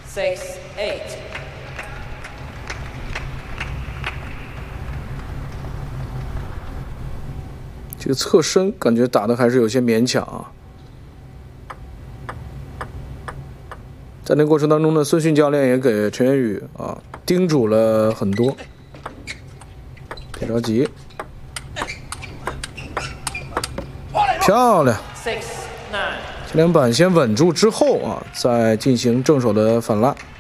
6-8。 这个侧身感觉打的还是有些勉强啊。在那过程当中呢，孙迅教练也给陈元宇叮嘱了很多，别着急，漂亮。前两板先稳住之后再进行正手的反拉。